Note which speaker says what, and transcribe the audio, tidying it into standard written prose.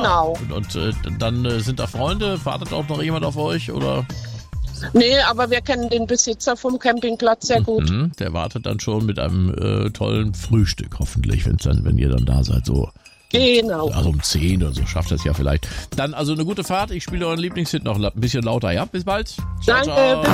Speaker 1: Genau.
Speaker 2: Und dann sind da Freunde, wartet auch noch jemand auf euch, oder?
Speaker 1: Nee, aber wir kennen den Besitzer vom Campingplatz sehr gut.
Speaker 2: Der wartet dann schon mit einem tollen Frühstück, hoffentlich, wenn ihr dann da seid, so.
Speaker 1: Genau.
Speaker 2: Also um 10 oder so schafft das ja vielleicht. Dann also eine gute Fahrt. Ich spiele euren Lieblingshit noch ein bisschen lauter, ja? Bis bald.
Speaker 1: Ciao, danke. Ciao.